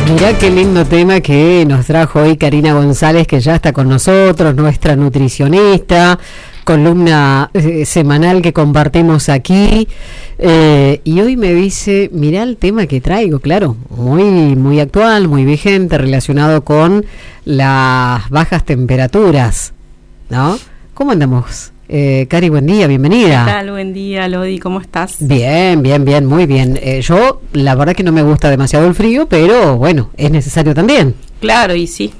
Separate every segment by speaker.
Speaker 1: Mirá qué lindo tema que nos trajo hoy Karina González, que ya está con nosotros, nuestra nutricionista, columna semanal que compartimos aquí, y hoy me dice, mirá el tema que traigo, claro, muy actual, muy vigente, relacionado con las bajas temperaturas, ¿no? ¿Cómo andamos? Cari, buen día, bienvenida.
Speaker 2: ¿Qué tal? Buen día, Lodi, ¿cómo estás?
Speaker 1: Bien, muy bien. Yo, la verdad que no me gusta demasiado el frío, pero bueno, es necesario también.
Speaker 2: Claro, y sí.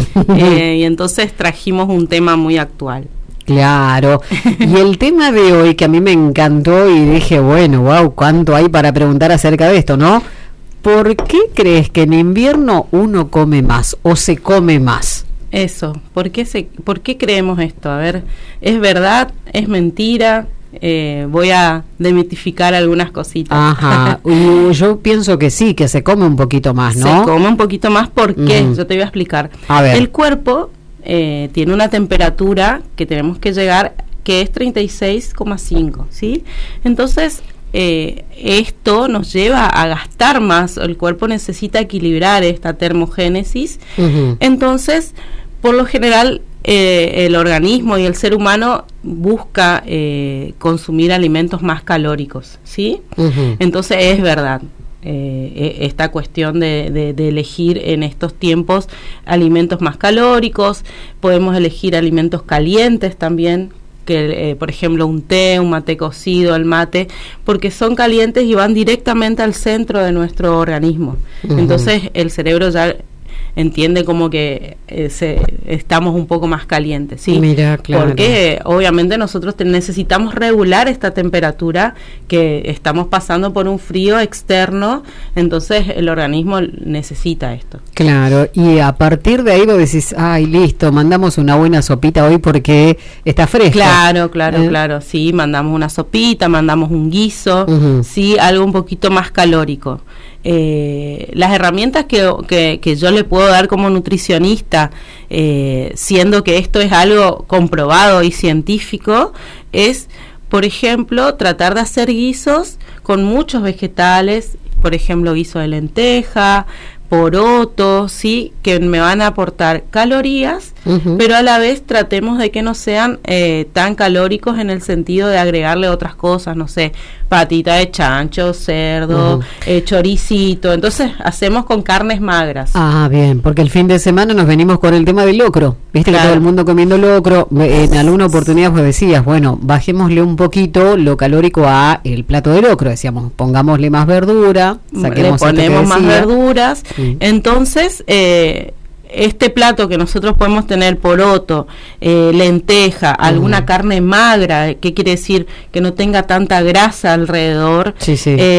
Speaker 2: Y entonces trajimos un tema muy actual.
Speaker 1: Claro, y el tema de hoy que a mí me encantó y dije, bueno, wow, cuánto hay para preguntar acerca de esto, ¿no? ¿Por qué crees que en invierno uno come más o se come más?
Speaker 2: Eso, ¿por qué creemos esto? A ver, ¿es verdad? ¿Es mentira? Voy a demitificar algunas cositas.
Speaker 1: Ajá, yo pienso que sí, que se come un poquito más, ¿no?
Speaker 2: Se come un poquito más, ¿por qué? Yo te voy a explicar.
Speaker 1: A ver.
Speaker 2: El cuerpo tiene una temperatura que tenemos que llegar, que es 36,5, ¿sí? Entonces, esto nos lleva a gastar más, el cuerpo necesita equilibrar esta termogénesis. Entonces, por lo general, el organismo y el ser humano busca consumir alimentos más calóricos, ¿sí? Entonces es verdad esta cuestión de elegir en estos tiempos alimentos más calóricos. Podemos elegir alimentos calientes también, que por ejemplo un té, un mate cocido, el mate, porque son calientes y van directamente al centro de nuestro organismo. Entonces el cerebro ya entiende como que estamos un poco más calientes, ¿sí?
Speaker 1: Mira, claro.
Speaker 2: Porque obviamente nosotros necesitamos regular esta temperatura, que estamos pasando por un frío externo, entonces el organismo necesita esto.
Speaker 1: Claro, y a partir de ahí vos decís, ay, listo, mandamos una buena sopita hoy porque está fresca.
Speaker 2: Claro, sí, mandamos una sopita, mandamos un guiso, sí, algo un poquito más calórico. Las herramientas que yo le puedo dar como nutricionista, siendo que esto es algo comprobado y científico, es, por ejemplo, tratar de hacer guisos con muchos vegetales, por ejemplo, guiso de lenteja, poroto, sí, que me van a aportar calorías, pero a la vez tratemos de que no sean tan calóricos, en el sentido de agregarle otras cosas, no sé, patita de chancho, cerdo, choricito. Entonces hacemos con carnes magras.
Speaker 1: Ah, bien, porque el fin de semana nos venimos con el tema del locro, viste, claro, que todo el mundo comiendo locro. En alguna oportunidad vos decías, bueno, bajémosle un poquito lo calórico a el plato de locro, decíamos, pongámosle más verdura,
Speaker 2: le ponemos más verduras. Entonces, este plato que nosotros podemos tener, poroto, lenteja, alguna carne magra, ¿qué quiere decir? Que no tenga tanta grasa alrededor.
Speaker 1: Sí.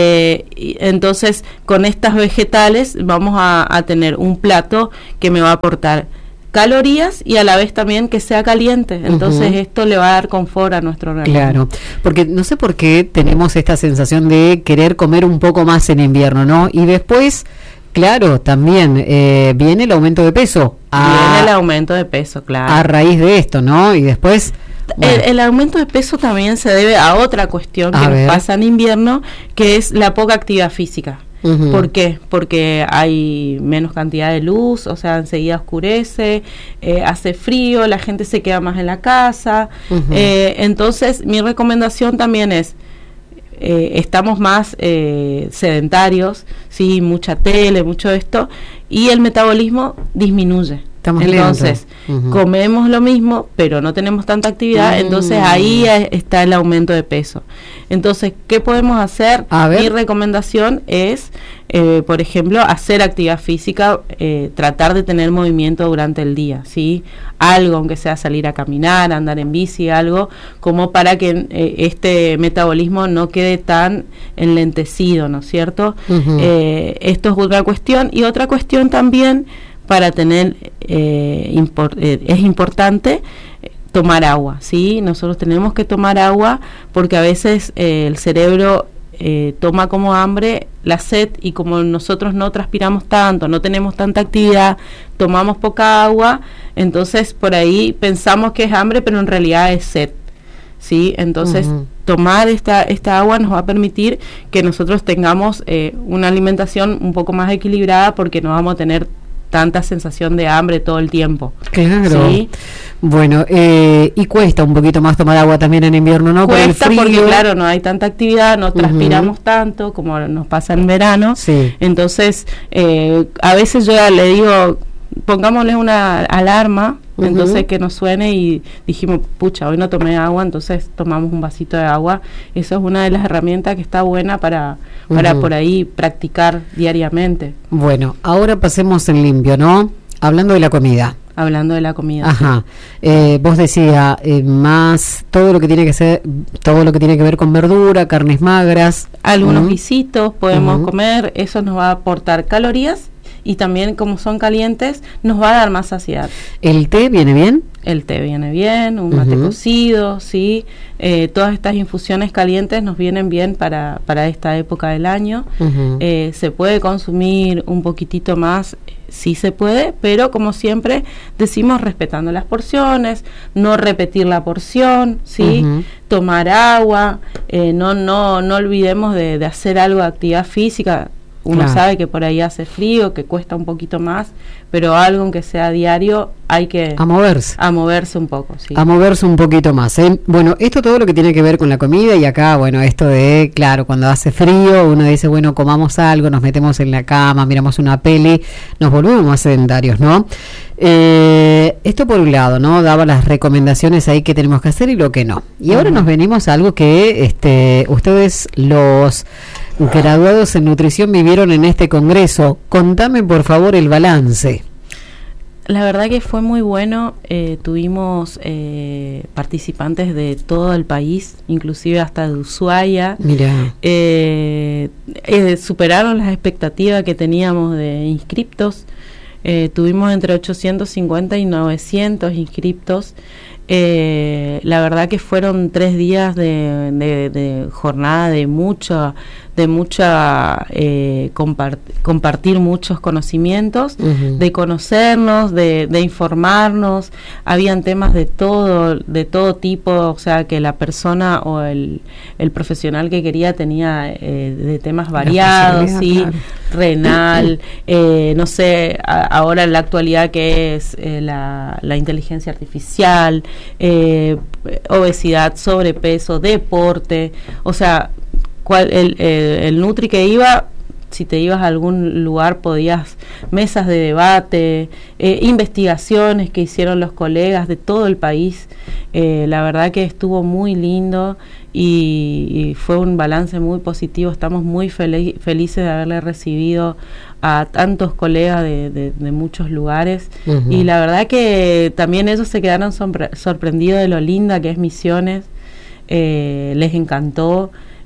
Speaker 2: Entonces, con estas vegetales vamos a tener un plato que me va a aportar calorías y a la vez también que sea caliente. Entonces esto le va a dar confort a nuestro organismo. Claro,
Speaker 1: porque no sé por qué tenemos esta sensación de querer comer un poco más en invierno, ¿no? Y después, claro, también viene el aumento de peso.
Speaker 2: Viene el aumento de peso, claro.
Speaker 1: A raíz de esto, ¿no? Y después... Bueno.
Speaker 2: El aumento de peso también se debe a otra cuestión que nos pasa en invierno, que es la poca actividad física. ¿Por qué? Porque hay menos cantidad de luz, o sea, enseguida oscurece, hace frío, la gente se queda más en la casa. Entonces, mi recomendación también es, estamos más sedentarios, sí, mucha tele, mucho esto, y el metabolismo disminuye. Entonces, comemos lo mismo, pero no tenemos tanta actividad, entonces ahí está el aumento de peso. Entonces, ¿qué podemos hacer? Mi recomendación es, por ejemplo, hacer actividad física, tratar de tener movimiento durante el día, ¿sí? Algo, aunque sea salir a caminar, andar en bici, algo, como para que este metabolismo no quede tan enlentecido, ¿no es cierto? Esto es otra cuestión. Y otra cuestión también, para tener, es importante tomar agua, ¿sí? Nosotros tenemos que tomar agua porque a veces el cerebro toma como hambre la sed, y como nosotros no transpiramos tanto, no tenemos tanta actividad, tomamos poca agua, entonces por ahí pensamos que es hambre, pero en realidad es sed, ¿sí? Entonces, tomar esta agua nos va a permitir que nosotros tengamos una alimentación un poco más equilibrada, porque no vamos a tener tanta sensación de hambre todo el tiempo.
Speaker 1: Claro. ¿Sí? Bueno, y cuesta un poquito más tomar agua también en invierno, ¿no?
Speaker 2: Cuesta porque, claro, no hay tanta actividad, no transpiramos tanto como nos pasa en verano.
Speaker 1: Sí.
Speaker 2: Entonces, a veces yo le digo, pongámosle una alarma, entonces que nos suene, y dijimos, pucha, hoy no tomé agua, entonces tomamos un vasito de agua. Eso es una de las herramientas que está buena para por ahí practicar diariamente.
Speaker 1: Bueno, ahora pasemos en limpio, ¿no? Hablando de la comida.
Speaker 2: Hablando de la comida.
Speaker 1: Ajá. Sí. Vos decías más todo lo que tiene que ver con verdura, carnes magras.
Speaker 2: Algunos guisitos podemos comer, eso nos va a aportar calorías. Y también, como son calientes, nos va a dar más saciedad.
Speaker 1: ¿El té viene bien?
Speaker 2: El té viene bien, un mate cocido, ¿sí? Todas estas infusiones calientes nos vienen bien para esta época del año. Se puede consumir un poquitito más, sí se puede, pero como siempre decimos, respetando las porciones, no repetir la porción, ¿sí? Tomar agua, no olvidemos de hacer algo de actividad física. Uno sabe que por ahí hace frío, que cuesta un poquito más, pero algo aunque sea diario, hay que... A moverse un poco, sí.
Speaker 1: A moverse un poquito más, ¿eh? Bueno, esto todo lo que tiene que ver con la comida, y acá, bueno, esto de, claro, cuando hace frío, uno dice, bueno, comamos algo, nos metemos en la cama, miramos una peli, nos volvemos más sedentarios, ¿no? Esto por un lado, ¿no? Daba las recomendaciones ahí que tenemos que hacer y lo que no. Y ahora nos venimos a algo que ustedes, los graduados en nutrición, vivieron en este congreso. Contame, por favor, el balance.
Speaker 2: La verdad que fue muy bueno. Tuvimos participantes de todo el país, inclusive hasta de Ushuaia.
Speaker 1: Mirá.
Speaker 2: Superaron las expectativas que teníamos de inscriptos. Tuvimos entre 850 y 900 inscriptos. La verdad que fueron 3 días de jornada de mucha compartir muchos conocimientos, de conocernos, de informarnos. Habían temas de todo tipo, o sea, que la persona o el profesional que quería tenía de temas variados, ¿sí? Claro. Renal, no sé, ahora en la actualidad que es la inteligencia artificial, obesidad, sobrepeso, deporte, o sea, el Nutri que iba, si te ibas a algún lugar podías, mesas de debate, investigaciones que hicieron los colegas de todo el país. La verdad que estuvo muy lindo y fue un balance muy positivo. Estamos muy felices de haberle recibido a tantos colegas de muchos lugares, y la verdad que también ellos se quedaron sorprendidos de lo linda que es Misiones. Les encantó.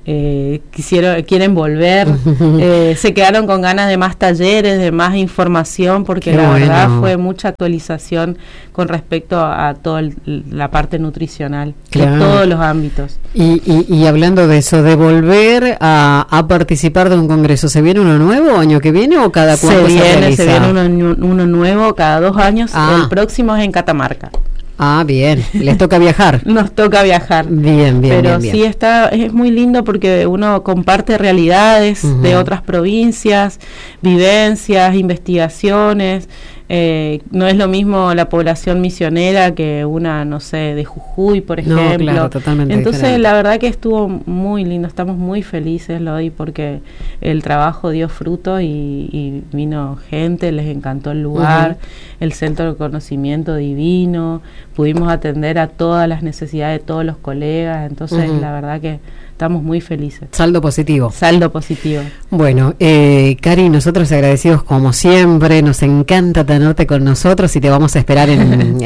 Speaker 2: Quieren volver, se quedaron con ganas de más talleres, de más información, porque la verdad fue mucha actualización con respecto a toda la parte nutricional, de todos los ámbitos.
Speaker 1: Y hablando de eso, de volver a participar de un congreso, ¿se viene uno nuevo año que viene o cada cuánto
Speaker 2: se viene uno nuevo cada 2 años? El próximo es en Catamarca.
Speaker 1: Ah, bien, les toca viajar.
Speaker 2: Nos toca viajar.
Speaker 1: Bien.
Speaker 2: Pero sí es muy lindo porque uno comparte realidades de otras provincias, vivencias, investigaciones. No es lo mismo la población misionera que una, no sé, de Jujuy, por ejemplo.
Speaker 1: No, claro, totalmente
Speaker 2: Entonces,
Speaker 1: diferente.
Speaker 2: La verdad que estuvo muy lindo. Estamos muy felices, Lodi, porque el trabajo dio fruto y vino gente, les encantó el lugar, el centro de conocimiento divino, pudimos atender a todas las necesidades de todos los colegas. Entonces, la verdad que estamos muy felices.
Speaker 1: Saldo positivo.
Speaker 2: Bueno,
Speaker 1: Cari, nosotros agradecidos como siempre, nos encanta tenerte con nosotros y te vamos a esperar en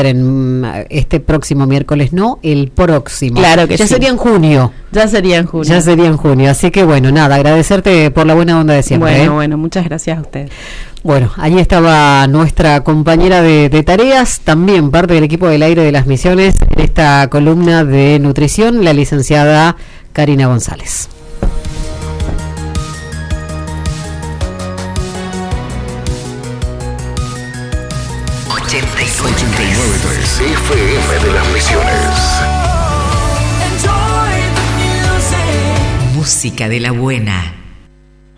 Speaker 1: este próximo miércoles, no, el próximo.
Speaker 2: Claro que
Speaker 1: ya
Speaker 2: sí.
Speaker 1: sería en junio.
Speaker 2: Ya sería en junio,
Speaker 1: así que bueno, nada, agradecerte por la buena onda de siempre.
Speaker 2: Bueno, muchas gracias a ustedes.
Speaker 1: Bueno, allí estaba nuestra compañera de tareas, también parte del equipo del aire de las Misiones, en esta columna de nutrición, la licenciada Karina González.
Speaker 3: FM de las Misiones. música de la buena.